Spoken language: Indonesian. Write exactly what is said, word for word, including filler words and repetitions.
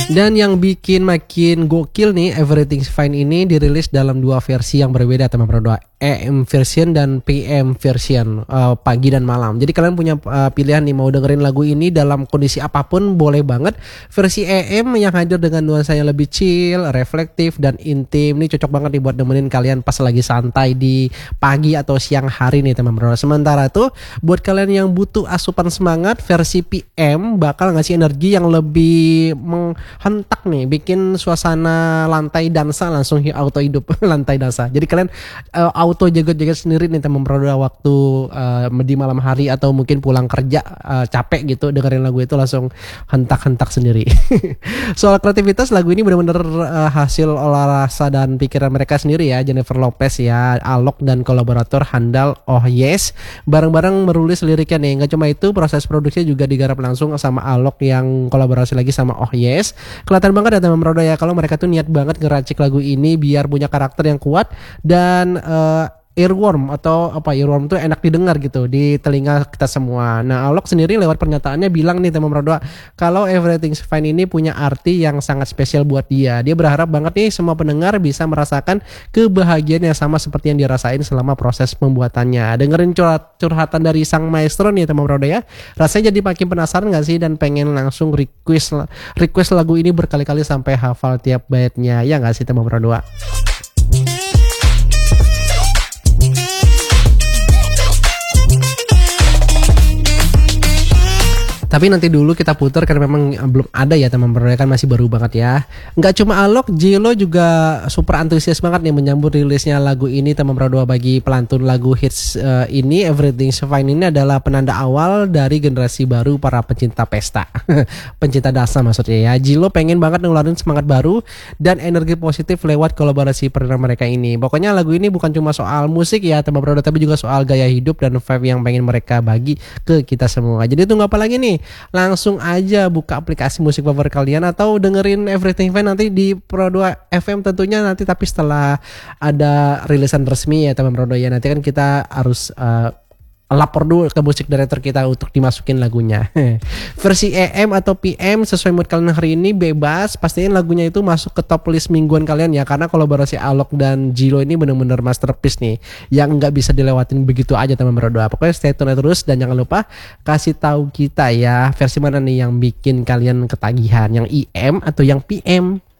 Dan yang bikin makin gokil nih, Everything's Fine ini dirilis dalam dua versi yang berbeda teman-teman berdua, A M version dan P M version, uh, pagi dan malam. Jadi kalian punya uh, pilihan nih mau dengerin lagu ini dalam kondisi apapun boleh banget. Versi A M yang hadir dengan nuansa yang lebih chill, reflektif dan intim. Ini cocok banget nih buat nemenin kalian pas lagi santai di pagi atau siang hari nih teman-teman berdua. Sementara tuh buat kalian yang butuh asupan semangat, versi P M bakal ngasih energi yang lebih menghentak nih, bikin suasana lantai dansa langsung auto hidup lantai dansa. Jadi kalian uh, auto joget-joget sendiri nih teman berdua waktu uh, di malam hari atau mungkin pulang kerja uh, capek gitu dengerin lagu itu langsung hentak-hentak sendiri. Soal kreativitas, lagu ini benar-benar uh, hasil olah rasa dan pikiran mereka sendiri ya, Jennifer Lopez ya, Alok dan kolaborator handal Oh Yes bareng-bareng merulis liriknya nih. Nggak cuma itu, proses produksi juga digarap langsung sama Alok yang kolaborasi lagi sama Oh Yes. Kelihatan banget ya teman berdua ya kalau mereka tuh niat banget ngeracik lagu ini biar punya karakter yang kuat dan uh, earworm atau apa, earworm tuh enak didengar gitu di telinga kita semua. Nah, Alok sendiri lewat pernyataannya bilang nih teman berdua kalau Everything's Fine ini punya arti yang sangat spesial buat dia. Dia berharap banget nih semua pendengar bisa merasakan kebahagiaan yang sama seperti yang dirasain selama proses pembuatannya. Dengerin curhat, curhatan dari sang maestro nih teman berdua ya. Rasanya jadi makin penasaran gak sih dan pengen langsung request request lagu ini berkali-kali sampai hafal tiap baitnya. Ya gak sih teman berdua? Tapi nanti dulu kita putar karena memang belum ada ya teman berdua, kan masih baru banget ya. Nggak cuma Alok, Jilo juga super antusias banget nih menyambut rilisnya lagu ini teman berdua. Bagi pelantun lagu hits uh, ini, Everything's Fine ini adalah penanda awal dari generasi baru para pencinta pesta. Pencinta dansa maksudnya ya. Jilo pengen banget ngeluarin semangat baru dan energi positif lewat kolaborasi perdana mereka ini. Pokoknya lagu ini bukan cuma soal musik ya teman berdua, tapi juga soal gaya hidup dan vibe yang pengen mereka bagi ke kita semua. Jadi tunggu apa lagi nih? Langsung aja buka aplikasi musik favorit kalian atau dengerin Everything Fine nanti di Pro dua F M tentunya nanti, tapi setelah ada rilisan resmi ya teman Pro dua ya. Nanti kan kita harus uh, lapor dulu ke musik director kita untuk dimasukin lagunya. Versi A M atau P M sesuai mood kalian hari ini bebas. Pastiin lagunya itu masuk ke top list mingguan kalian ya, karena kolaborasi Alok dan Jilo ini bener-bener masterpiece nih yang nggak bisa dilewatin begitu aja teman berdua. Pokoknya stay tune terus dan jangan lupa kasih tahu kita ya versi mana nih yang bikin kalian ketagihan, yang I M atau yang P M.